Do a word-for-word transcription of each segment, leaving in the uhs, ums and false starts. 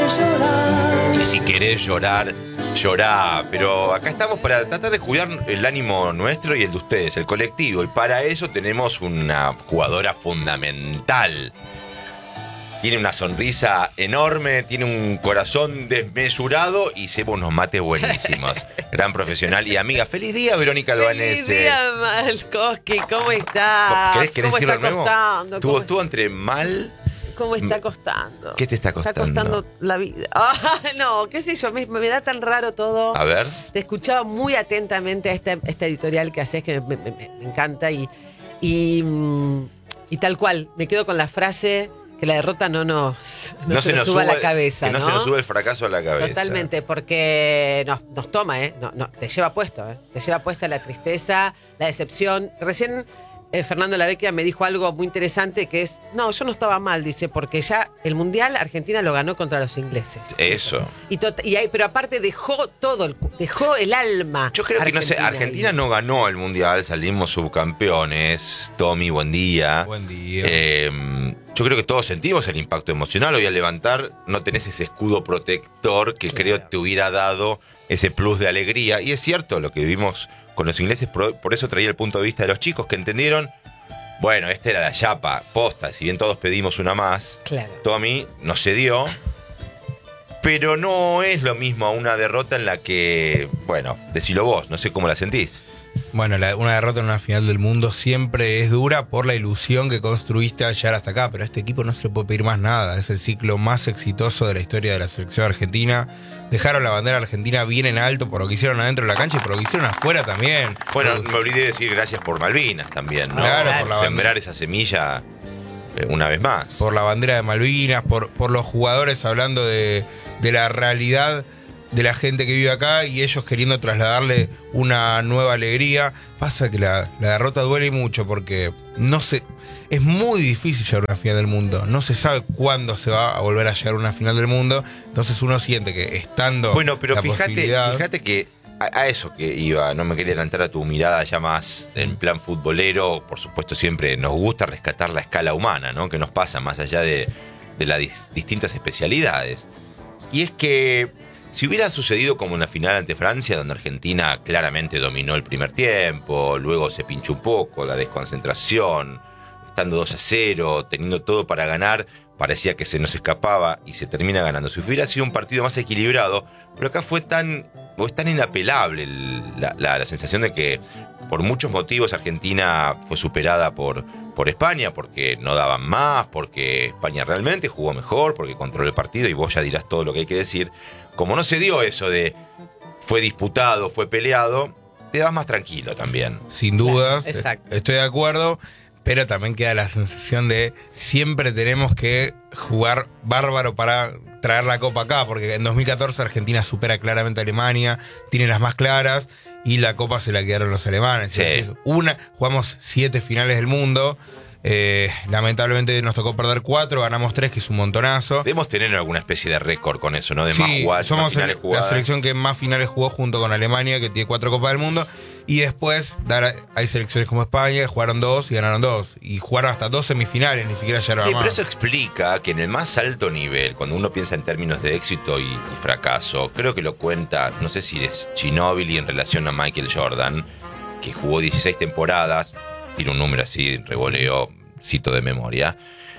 llorar. Y si querés llorar, llorá. Pero acá estamos para tratar de cuidar el ánimo nuestro y el de ustedes, el colectivo. Y para eso tenemos una jugadora fundamental. Tiene una sonrisa enorme, tiene un corazón desmesurado y lleva unos mates buenísimos. Gran profesional y amiga. ¡Feliz día, Verónica Albanese! ¡Feliz día, Malkoski! ¿Cómo estás? ¿Querés, querés ¿Cómo decirlo está nuevo? costando? Estuvo, ¿Cómo, estuvo entre mal... ¿Cómo está costando? ¿Qué te está costando? Está costando la vida. Ah, no, qué sé yo, me, me da tan raro todo. A ver. Te escuchaba muy atentamente a esta, esta editorial que haces, que me, me- me encanta. Y, y, mm, y tal cual, me quedo con la frase que la derrota no nos, no se nos suba a la cabeza. Que no, ¿no? se nos sube el fracaso a la cabeza. Totalmente, porque nos, nos toma, ¿eh? No, no, te lleva puesto, ¿eh? Te lleva puesta la tristeza, la decepción. Recién eh, Fernando Lavecchia me dijo algo muy interesante que es, no, yo no estaba mal, dice, porque ya el Mundial Argentina lo ganó contra los ingleses. Eso. Y, tot- y ahí, pero aparte dejó todo, el, cu- dejó el alma. Yo creo que, no sé, Argentina ahí. no ganó el Mundial, salimos subcampeones. Tommy, buen día. Buen día. Eh, yo creo que todos sentimos el impacto emocional. Hoy al levantar no tenés ese escudo protector que Claro. creo te hubiera dado ese plus de alegría. Y es cierto lo que vivimos con los ingleses, por, por eso traía el punto de vista de los chicos que entendieron, bueno, esta era la chapa, posta, si bien todos pedimos una más, Claro. Tommy nos cedió, pero no es lo mismo a una derrota en la que, bueno, decilo vos, no sé cómo la sentís. Bueno, la- una derrota en una final del mundo siempre es dura por la ilusión que construiste al llegar hasta acá, pero a este equipo no se le puede pedir más nada. Es el ciclo más exitoso de la historia de la selección argentina. Dejaron la bandera argentina bien en alto por lo que hicieron adentro de la cancha y por lo que hicieron afuera también. Bueno, Por- me olvidé de decir gracias por Malvinas también, ¿no? Claro, por la Sembrar esa semilla eh, una vez más. por la bandera de Malvinas, por, por los jugadores hablando de, de la realidad de la gente que vive acá y ellos queriendo trasladarle una nueva alegría. Pasa que la, la derrota duele mucho porque no se, es muy difícil llegar a una final del mundo. No se sabe cuándo se va a volver a llegar a una final del mundo. Entonces uno siente que estando Bueno, pero la fíjate, posibilidad- fíjate que a, a eso que iba, no me quería adelantar a tu mirada ya más en plan futbolero. Por supuesto, siempre nos gusta rescatar la escala humana, ¿no? Que nos pasa más allá de, de las dis- distintas especialidades. Y es que si hubiera sucedido como en la final ante Francia, donde Argentina claramente dominó el primer tiempo, luego se pinchó un poco, la desconcentración, estando dos a cero, teniendo todo para ganar, parecía que se nos escapaba y se termina ganando. Si hubiera sido un partido más equilibrado, pero acá fue tan, o es tan inapelable el- la, la- la sensación de que por muchos motivos Argentina fue superada por, por España, porque no daban más, porque España realmente jugó mejor, porque controló el partido y vos ya dirás todo lo que hay que decir. Como no se dio eso de fue disputado, fue peleado, te vas más tranquilo también. Sin dudas, Claro, exacto. eh, estoy de acuerdo, pero también queda la sensación de siempre tenemos que jugar bárbaro para traer la copa acá, porque en dos mil catorce Argentina supera claramente a Alemania, tiene las más claras y la copa se la quedaron los alemanes. Sí. Entonces, una, jugamos siete finales del mundo. Eh, lamentablemente nos tocó perder cuatro, ganamos tres, que es un montonazo. Debemos tener alguna especie de récord con eso, ¿no? De Sí, más jugar, somos más finales el- la jugadas. selección que más finales jugó junto con Alemania, que tiene cuatro Copas del Mundo. Y después dar, hay selecciones como España que jugaron dos y ganaron dos. Y jugaron hasta dos semifinales, ni siquiera llegaron Sí, a más. pero eso explica que en el más alto nivel, cuando uno piensa en términos de éxito y, y fracaso, creo que lo cuenta, no sé si es Ginóbili en relación a Michael Jordan, que jugó dieciséis temporadas, tiene un número así, revoleo, cito de memoria,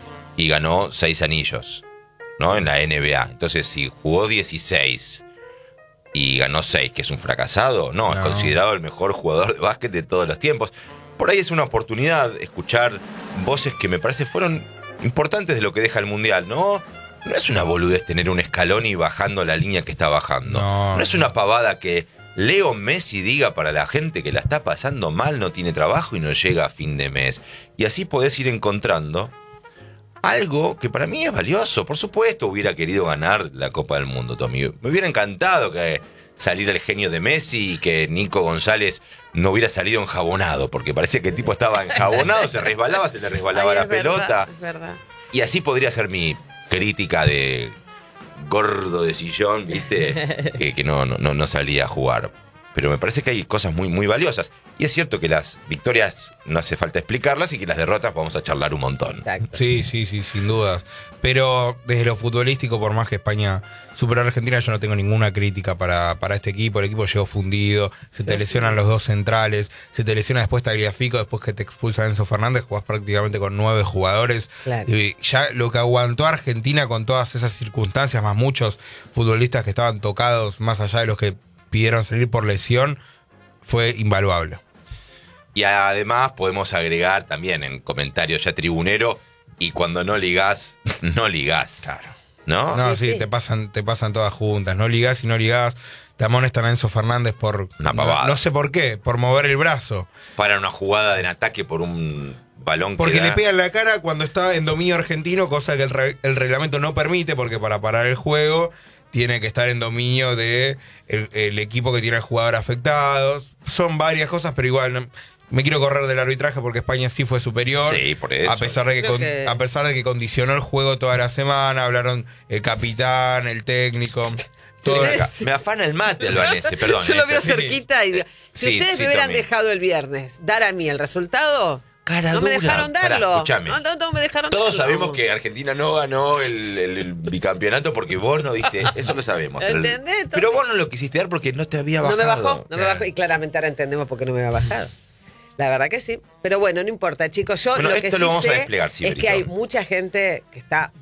y ganó seis anillos, ¿no? En la N B A. Entonces, si jugó dieciséis y ganó seis, que es un fracasado, no, es No. considerado el mejor jugador de básquet de todos los tiempos. Por ahí es una oportunidad escuchar voces que me parece fueron importantes de lo que deja el Mundial, ¿no? No es una boludez tener un escalón y bajando la línea que está bajando. No. No es una pavada que Leo Messi diga para la gente que la está pasando mal, no tiene trabajo y no llega a fin de mes. Y así podés ir encontrando algo que para mí es valioso. Por supuesto hubiera querido ganar la Copa del Mundo, Tommy. Me hubiera encantado que saliera el genio de Messi y que Nico González no hubiera salido enjabonado, porque parecía que el tipo estaba enjabonado, se resbalaba, se le resbalaba Ay, la es verdad, pelota. es verdad. Y así podría ser mi crítica de gordo de sillón, ¿viste? Que, que no, no, no salía a jugar. pero me parece que hay cosas muy, muy valiosas. Y es cierto que las victorias no hace falta explicarlas y que las derrotas vamos a charlar un montón. Exacto. Sí, sí, sí, sin dudas. Pero desde lo futbolístico, por más que España superó a Argentina, yo no tengo ninguna crítica para, para este equipo. El equipo llegó fundido, se te lesionan los dos centrales, se te lesiona después Tagliafico, después que te expulsa Enzo Fernández, jugás prácticamente con nueve jugadores. Claro. Y ya lo que aguantó Argentina con todas esas circunstancias, más muchos futbolistas que estaban tocados, más allá de los que pidieron salir por lesión, fue invaluable. Y además podemos agregar también en comentarios ya tribunero, y cuando no ligás, no ligás. Claro. ¿No? No, Sí, sí, sí. te pasan, te pasan todas juntas. No ligás y no ligás. Te amonestan a Enzo Fernández por... Una no, pavada. no sé por qué, por mover el brazo. Para una jugada en ataque por un balón Porque que da. le pegan la cara cuando está en dominio argentino, cosa que el, re- el reglamento no permite, porque para parar el juego tiene que estar en dominio de el, el equipo que tiene al jugador afectado. Son varias cosas, pero igual no- me quiero correr del arbitraje porque España sí fue superior. Sí, por eso. A pesar de que, Creo con- que- a pesar de que condicionó el juego toda la semana, hablaron el capitán, el técnico. Todo Me, me afana el mate, Albanese, perdón. Yo lo eh, veo sí, cerquita y digo, si sí, ustedes sí, me hubieran Tommy. dejado el viernes dar a mí el resultado, Cara no me dura. dejaron Pará, darlo. escuchame. no, no, no me dejaron Todos darlo. sabemos que Argentina no ganó el, el- el bicampeonato porque vos no diste. Eso lo sabemos. ¿Entendés, Tommy? Pero vos no lo quisiste dar porque no te había No bajado. me bajó, no me Claro. bajó. Y claramente ahora entendemos por qué no me había bajado. La verdad que sí. Pero bueno, no importa, chicos. Yo Bueno, lo esto que sí lo vamos a sé desplegar, es Ciberito. que hay mucha gente que está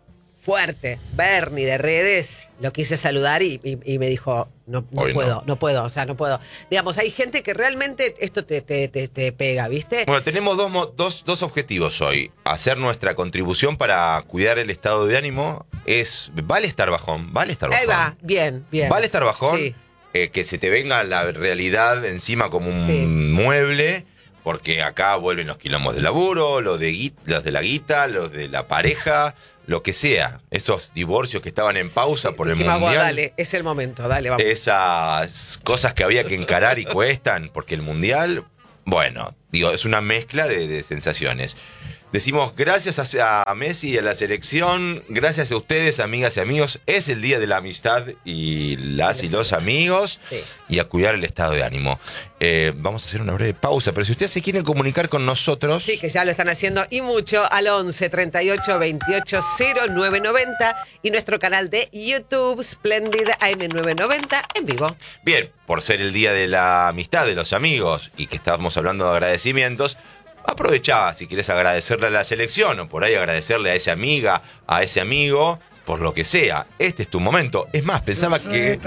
fuerte. Bernie de redes lo quise saludar y, y- y me dijo, no, no Hoy no. puedo, no. puedo, o sea, no puedo. Digamos, hay gente que realmente esto te, te, te, te pega, ¿viste? Bueno, tenemos dos, mo- dos, dos objetivos hoy. Hacer nuestra contribución para cuidar el estado de ánimo. Es, vale estar bajón, vale estar bajón. Ahí va, bien, bien. Vale estar bajón, Sí. eh, que se te venga la realidad encima como un Sí. mueble, porque acá vuelven los quilombos de laburo, los de, gui- los de la guita, los de la pareja, lo que sea. Esos divorcios que estaban en pausa por el Dijimos, "Vos, mundial. dale, es el momento, dale, vamos. Esas cosas que había que encarar y cuestan, porque el mundial, bueno, digo, es una mezcla de, de sensaciones. Decimos gracias a, a Messi y a la selección, gracias a ustedes, amigas y amigos. Es el día de la amistad y las y los amigos, Sí. y a cuidar el estado de ánimo. Eh, vamos a hacer una breve pausa, pero si ustedes se quieren comunicar con nosotros, Sí, que ya lo están haciendo y mucho al once treinta y ocho veintiocho cero nueve noventa y nuestro canal de YouTube Splendid A M nueve noventa en vivo. bien, por ser el día de la amistad, de los amigos, y que estamos hablando de agradecimientos, aprovechá si quieres agradecerle a la selección o por ahí agradecerle a esa amiga, a ese amigo, por lo que sea. Este es tu momento. Es más, pensaba que...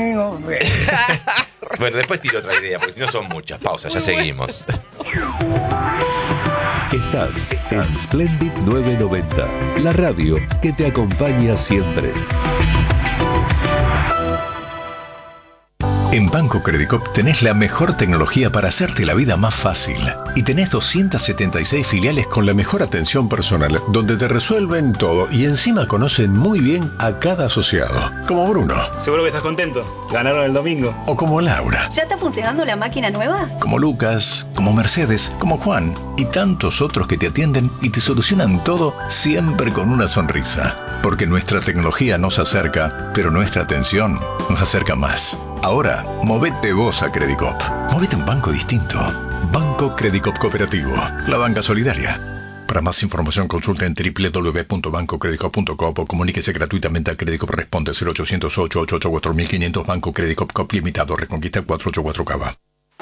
Bueno, después tiro otra idea, porque si no son muchas. Pausa, ya seguimos. Estás en Splendid nueve noventa, la radio que te acompaña siempre. En Banco Credicop tenés la mejor tecnología para hacerte la vida más fácil. Y tenés doscientas setenta y seis filiales con la mejor atención personal, donde te resuelven todo y encima conocen muy bien a cada asociado. Como Bruno. Seguro que estás contento. Ganaron el domingo. O como Laura. ¿Ya está funcionando la máquina nueva? Como Lucas, como Mercedes, como Juan y tantos otros que te atienden y te solucionan todo siempre con una sonrisa. Porque nuestra tecnología nos acerca, pero nuestra atención nos acerca más. Ahora, movete vos a Credicop. Movete a un banco distinto. Banco Credicop Cooperativo. La banca solidaria. Para más información consulta en doble u doble u doble u punto banco credicop punto com o comuníquese gratuitamente a Credicop. Responde cero ochocientos ocho ocho ocho cuatro mil quinientos. Banco Credicop Cop Limitado. Reconquista cuatrocientos ochenta y cuatro Cava.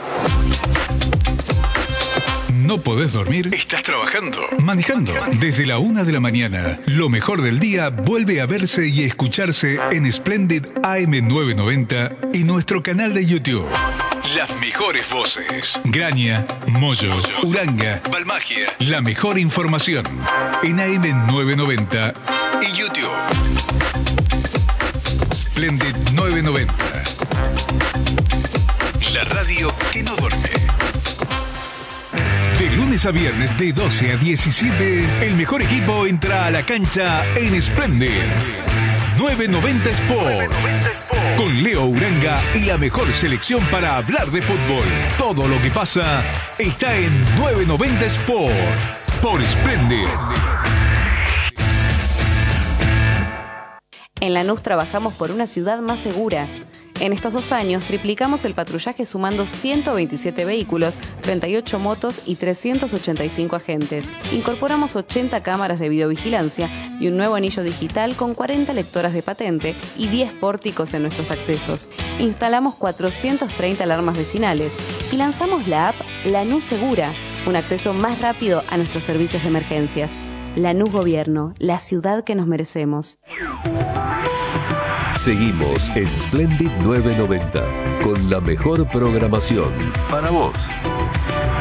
¿No podés dormir? ¿Estás trabajando? Manejando. Desde la una de la mañana, lo mejor del día vuelve a verse y escucharse en Splendid A M nueve noventa y nuestro canal de YouTube. Las mejores voces. Graña, Moyo, Uranga, Balmagia. La mejor información en A M nueve noventa y YouTube. Splendid nueve noventa. La radio que no duerme. De lunes a viernes de doce a diecisiete, el mejor equipo entra a la cancha en Splendid nueve noventa Sport. Con Leo Uranga y la mejor selección para hablar de fútbol. Todo lo que pasa está en nueve noventa Sport. Por Splendid. En Lanús trabajamos por una ciudad más segura. En estos dos años triplicamos el patrullaje sumando ciento veintisiete vehículos, treinta y ocho motos y trescientos ochenta y cinco agentes. Incorporamos ochenta cámaras de videovigilancia y un nuevo anillo digital con cuarenta lectoras de patente y diez pórticos en nuestros accesos. Instalamos cuatrocientas treinta alarmas vecinales y lanzamos la app Lanús Segura, un acceso más rápido a nuestros servicios de emergencias. Lanús Gobierno, la ciudad que nos merecemos. Seguimos en Splendid nueve noventa con la mejor programación para vos.